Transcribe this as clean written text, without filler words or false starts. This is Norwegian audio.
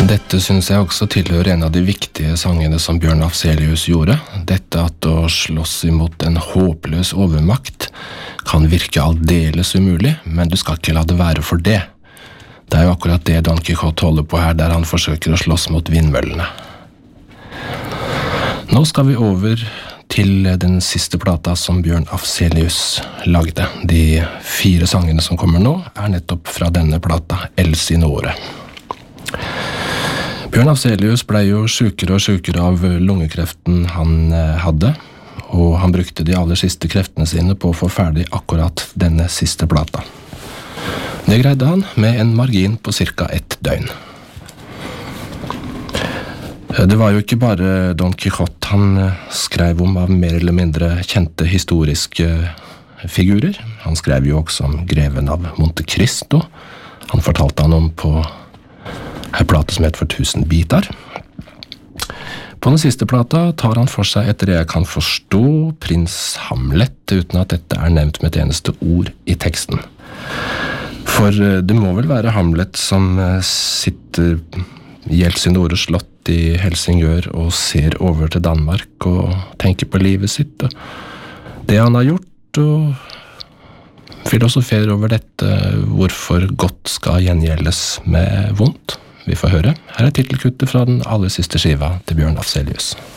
Dette synes jeg også tilhører en av de viktige sangene som Bjørn Afzelius gjorde. Dette at å slåss imot en håpløs overmakt kan virke aldeles umulig, men du skal ikke la det være for det. Det er jo akkurat det Don Quixote holder på her, der han forsøker å slåss mot vindmøllene. Nå skal vi over til den siste plata som Bjørn Afzelius lagde. De 4 sangene som kommer nå er nettopp fra denne plata, Elsinore. Bjørn Afzelius ble jo sjukere og sjukere av lungekreften han hadde, og han brukte de aller siste kreftene sine på å få ferdig akkurat denne siste plata. Det greide han med en margin på ca. 1 døgn. Det var jo ikke bare Don Quixote han skrev om av mer eller mindre kjente historiske figurer. Han skrev jo også om greven av Monte Cristo. Han fortalte han om på en plate som heter For 1000 bitar. På den siste plata tar han for seg etter det jeg kan forstå prins Hamlet, uten at dette er nevnt med et eneste ord i teksten. For det må vel være Hamlet som sitter i Elsinore slott i Helsingør og ser over til Danmark og tenker på livet sitt og det han har gjort, og filosoferer over dette, hvorfor godt skal gjengjeldes med vondt. Vi får høre. Her er titelkuttet fra den aller siste skiva til Bjørn Afzelius.